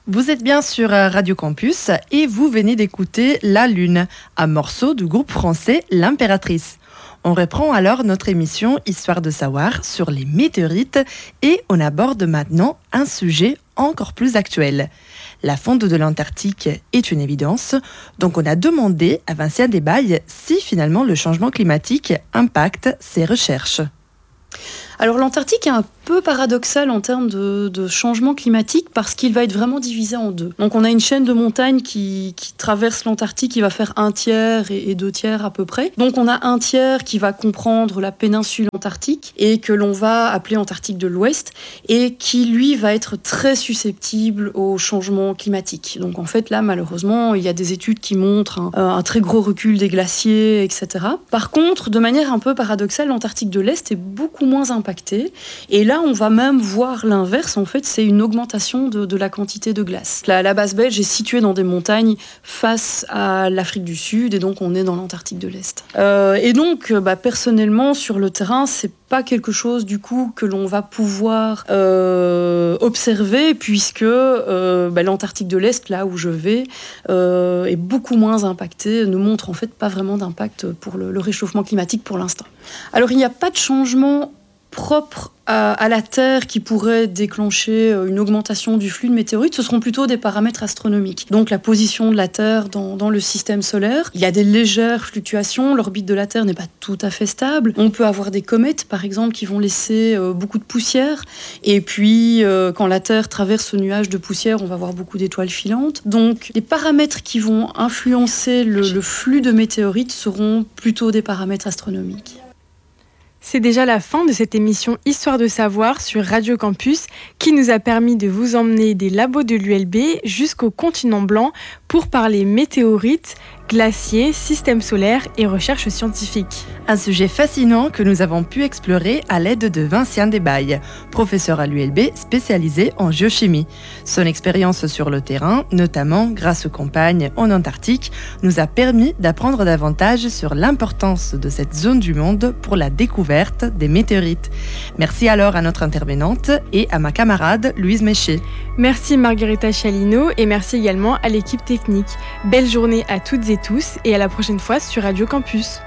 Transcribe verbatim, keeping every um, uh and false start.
Vous êtes bien sur Radio Campus et vous venez d'écouter La Lune, un morceau du groupe français L'Impératrice. On reprend alors notre émission Histoire de savoir sur les météorites et on aborde maintenant un sujet encore plus actuel. La fonte de l'Antarctique est une évidence, donc on a demandé à Vincien Desbailles si finalement le changement climatique impacte ses recherches. Alors l'Antarctique est un peu paradoxal en termes de, de changement climatique parce qu'il va être vraiment divisé en deux. Donc on a une chaîne de montagnes qui, qui traverse l'Antarctique, qui va faire un tiers et, et deux tiers à peu près. Donc on a un tiers qui va comprendre la péninsule antarctique et que l'on va appeler Antarctique de l'Ouest et qui lui va être très susceptible au changement climatique. Donc en fait là malheureusement il y a des études qui montrent un, un très gros recul des glaciers, et cetera. Par contre de manière un peu paradoxale, l'Antarctique de l'Est est beaucoup moins impacté. Et là, on va même voir l'inverse. En fait, c'est une augmentation de, de la quantité de glace. La, la base belge est située dans des montagnes face à l'Afrique du Sud, et donc on est dans l'Antarctique de l'Est. Euh, et donc, bah, personnellement, sur le terrain, c'est pas quelque chose du coup que l'on va pouvoir euh, observer puisque euh, bah, l'Antarctique de l'Est, là où je vais, euh, est beaucoup moins impacté, ne montre en fait pas vraiment d'impact pour le, le réchauffement climatique pour l'instant. Alors il n'y a pas de changement propre à, à la Terre qui pourrait déclencher une augmentation du flux de météorites, ce seront plutôt des paramètres astronomiques. Donc la position de la Terre dans, dans le système solaire. Il y a des légères fluctuations, l'orbite de la Terre n'est pas tout à fait stable. On peut avoir des comètes, par exemple, qui vont laisser euh, beaucoup de poussière. Et puis, euh, quand la Terre traverse ce nuage de poussière, on va avoir beaucoup d'étoiles filantes. Donc les paramètres qui vont influencer le, le flux de météorites seront plutôt des paramètres astronomiques. C'est déjà la fin de cette émission Histoire de savoir sur Radio Campus qui nous a permis de vous emmener des labos de l'U L B jusqu'au continent blanc pour parler météorites, glaciers, système solaire et recherche scientifique. Un sujet fascinant que nous avons pu explorer à l'aide de Vincien Desbailles, professeur à l'U L B spécialisé en géochimie. Son expérience sur le terrain, notamment grâce aux campagnes en Antarctique, nous a permis d'apprendre davantage sur l'importance de cette zone du monde pour la découverte des météorites. Merci alors à notre intervenante et à ma camarade Louise Méché. Merci Margherita Chalino et merci également à l'équipe technique. Belle journée à toutes et tous et à la prochaine fois sur Radio Campus.